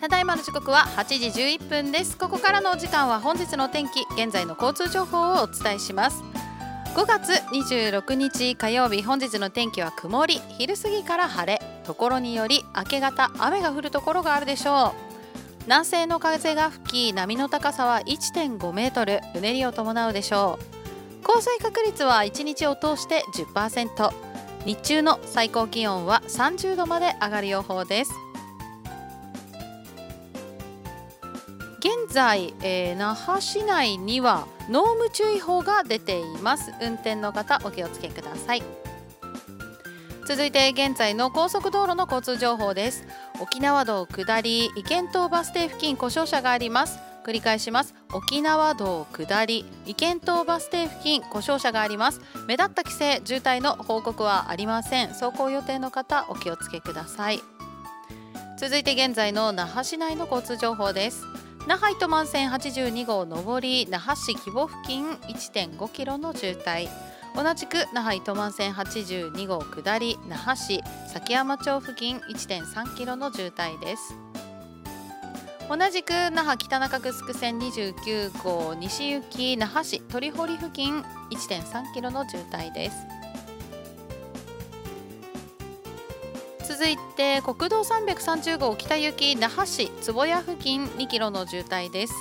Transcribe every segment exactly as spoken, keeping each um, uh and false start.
ただいまの時刻ははちじじゅういっぷんです。ここからのお時間は本日の天気、現在の交通情報をお伝えします。ごがつにじゅうろくにち火曜日、本日の天気は曇り、昼過ぎから晴れ、ところにより明け方雨が降るところがあるでしょう。南西の風が吹き、波の高さは いってんごメートル、うねりを伴うでしょう。降水確率はいちにちを通して じゅっパーセント、日中の最高気温はさんじゅうどまで上がる予報です。現在、えー、那覇市内には濃霧注意報が出ています。運転の方お気をつけください。続いて現在の高速道路の交通情報です。沖縄道下り意見島バス停付近故障車があります。繰り返します。沖縄道下り意見島バス停付近故障車があります。目立った規制渋滞の報告はありません。走行予定の方お気をつけください。続いて現在の那覇市内の交通情報です。那覇糸満線はちじゅうにごう上り那覇市木保付近 いってんごキロの渋滞、同じく那覇糸満線はちじゅうにごう下り那覇市崎山町付近 いってんさんキロの渋滞です。同じく那覇北中城線にじゅうきゅうごう西行き那覇市鳥堀付近 いってんさんキロの渋滞です。続いて国道さんびゃくさんじゅうごう北行き那覇市坪谷付近にキロの渋滞です。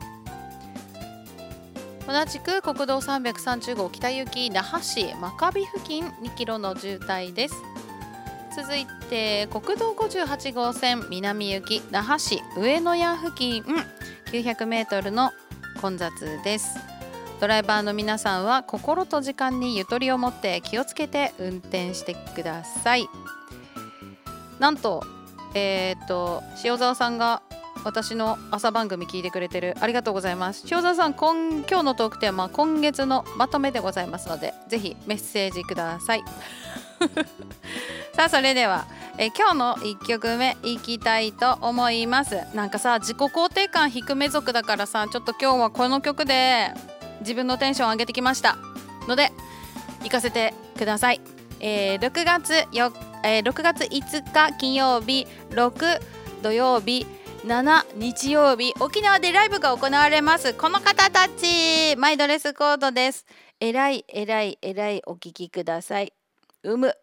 同じく国道さんびゃくさんじゅうごう北行き那覇市真壁付近にキロの渋滞です。続いて国道ごじゅうはちごう線南行き那覇市上野谷付近きゅうひゃくメートルの混雑です。ドライバーの皆さんは心と時間にゆとりを持って気をつけて運転してください。なんと、えー、っと塩沢さんが私の朝番組聞いてくれてる、ありがとうございます。塩沢さん、今今日のトークテーマは今月のまとめでございますので、ぜひメッセージくださいさあそれではえ今日のいっきょくめいきたいと思います。なんかさ、自己肯定感低め族だからさ、ちょっと今日はこの曲で自分のテンション上げてきましたので行かせてください。えー、ろくがつよっかえー、ろくがついつか金曜日、ろく土曜日、しち日曜日、沖縄でライブが行われます。この方たちマイドレスコードです。えらいえらいえらいお聞きください。うむ